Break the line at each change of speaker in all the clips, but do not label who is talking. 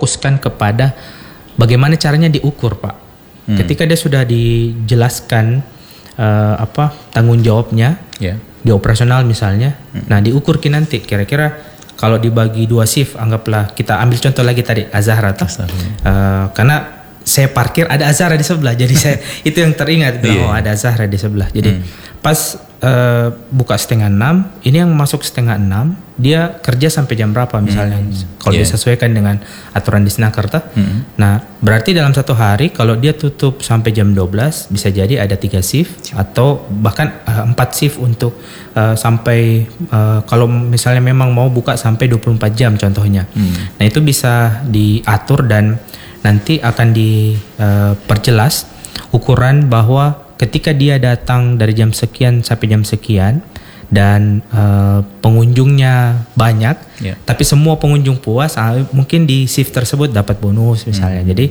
fokuskan kepada bagaimana caranya diukur, Pak. Ketika dia sudah dijelaskan tanggung jawabnya di operasional misalnya, nah diukur nanti kira-kira kalau dibagi 2 shift, anggaplah kita ambil contoh lagi tadi Azahra tuh, karena saya parkir ada Azahra di sebelah, jadi saya itu yang teringat, ada Azahra di sebelah. Jadi pas buka 5:30, ini yang masuk 5:30, dia kerja sampai jam berapa misalnya, kalau disesuaikan dengan aturan di Snakerta. Nah berarti dalam satu hari kalau dia tutup sampai jam 12, bisa jadi ada 3 shift atau bahkan 4 shift untuk sampai kalau misalnya memang mau buka sampai 24 jam contohnya. Nah itu bisa diatur dan nanti akan diperjelas ukuran bahwa ketika dia datang dari jam sekian sampai jam sekian dan pengunjungnya banyak, tapi semua pengunjung puas, mungkin di shift tersebut dapat bonus misalnya. Jadi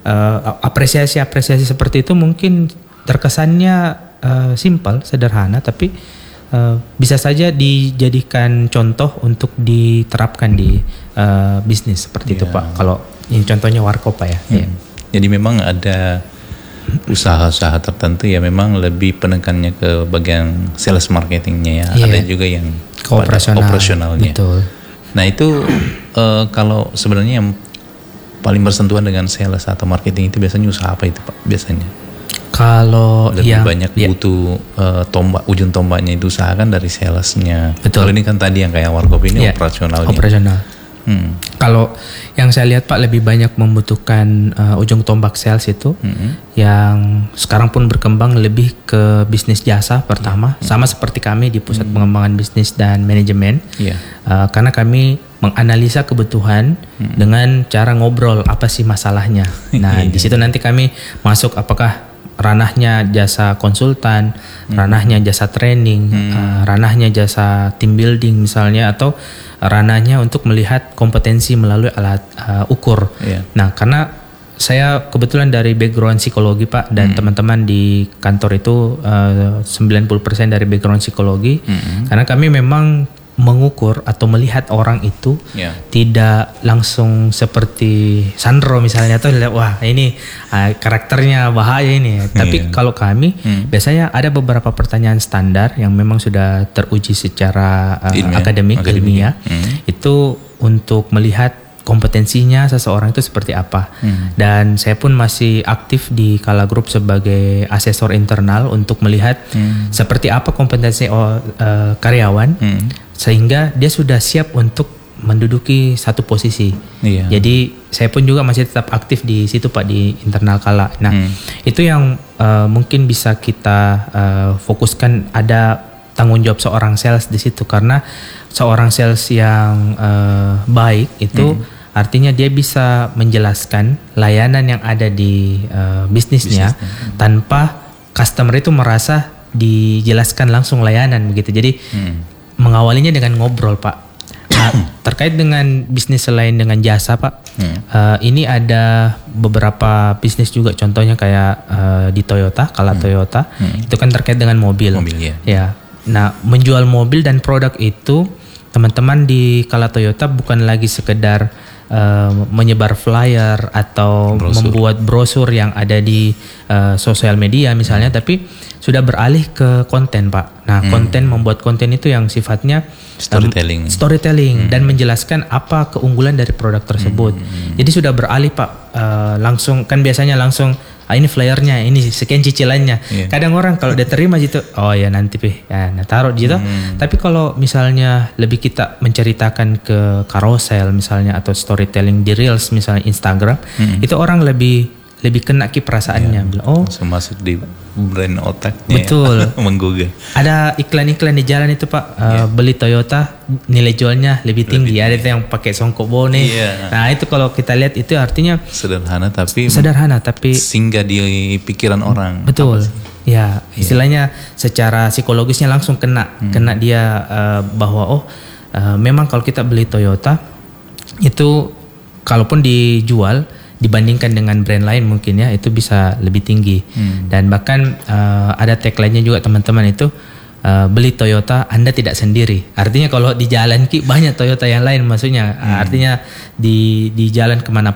apresiasi seperti itu mungkin terkesannya simpel, sederhana, tapi bisa saja dijadikan contoh untuk diterapkan di bisnis seperti itu, Pak. Kalau ini contohnya Warkop, Pak, ya.
Jadi memang ada usaha-usaha tertentu ya memang lebih penekannya ke bagian sales marketingnya ya. Ada juga yang operasionalnya.
Betul.
Nah itu kalau sebenarnya yang paling bersentuhan dengan sales atau marketing itu biasanya usaha apa itu, Pak? Biasanya
kalau
lebih banyak butuh ujung tombaknya itu usaha kan dari salesnya.
Betul.
Kalau ini kan tadi yang kayak Warkop ini operasionalnya.
Kalau yang saya lihat, Pak, lebih banyak membutuhkan ujung tombak sales itu yang sekarang pun berkembang lebih ke bisnis jasa pertama, sama seperti kami di Pusat Pengembangan Bisnis dan Manajemen. Karena kami menganalisa kebutuhan dengan cara ngobrol apa sih masalahnya. Nah di situ nanti kami masuk apakah ranahnya jasa konsultan, ranahnya jasa training, ranahnya jasa team building misalnya, atau ranahnya untuk melihat kompetensi melalui alat ukur. Nah karena saya kebetulan dari background psikologi, Pak, dan teman-teman di kantor itu 90% dari background psikologi, karena kami memang mengukur atau melihat orang itu tidak langsung seperti Sandro misalnya, atau wah ini karakternya bahaya ini. Tapi kalau kami biasanya ada beberapa pertanyaan standar yang memang sudah teruji secara akademik ilmiah, itu untuk melihat kompetensinya seseorang itu seperti apa. Dan saya pun masih aktif di Kala Group sebagai asesor internal untuk melihat seperti apa kompetensi karyawan sehingga dia sudah siap untuk menduduki satu posisi. Jadi saya pun juga masih tetap aktif di situ, Pak, di internal Kala. Nah itu yang mungkin bisa kita fokuskan, ada tanggung jawab seorang sales di situ, karena seorang sales yang baik itu artinya dia bisa menjelaskan layanan yang ada di bisnisnya tanpa customer itu merasa dijelaskan langsung layanan begitu. Jadi mengawalinya dengan ngobrol, Pak. Nah, terkait dengan bisnis selain dengan jasa, Pak, ini ada beberapa bisnis juga, contohnya kayak di Toyota, Kala Toyota, itu kan terkait dengan mobil. Nah, menjual mobil dan produk itu, teman-teman di Kala Toyota bukan lagi sekedar menyebar flyer atau membuat brosur yang ada di sosial media misalnya, tapi sudah beralih ke konten, Pak. Nah, membuat konten itu yang sifatnya storytelling dan menjelaskan apa keunggulan dari produk tersebut. Jadi sudah beralih, Pak, langsung kan biasanya langsung ini flyernya, ini sekian cicilannya. Kadang orang kalau dia terima gitu, oh ya nanti nah taruh gitu. Tapi kalau misalnya lebih kita menceritakan ke carousel misalnya atau storytelling di reels misalnya Instagram, itu orang lebih kena perasaannya. Bilang,
langsung masuk di brand otaknya.
Betul.
Menggugah.
Ada iklan-iklan di jalan itu, Pak. Beli Toyota nilai jualnya lebih tinggi. Ada itu yang pakai songkok bone. Nah itu kalau kita lihat itu artinya sederhana tapi
singgah di pikiran orang.
Betul. Ya istilahnya secara psikologisnya langsung kena dia bahwa memang kalau kita beli Toyota itu kalaupun dijual dibandingkan dengan brand lain mungkin ya itu bisa lebih tinggi. Dan bahkan ada tagline-nya juga teman-teman itu, beli Toyota Anda tidak sendiri. Artinya kalau di jalan banyak Toyota yang lain, maksudnya artinya di jalan kemana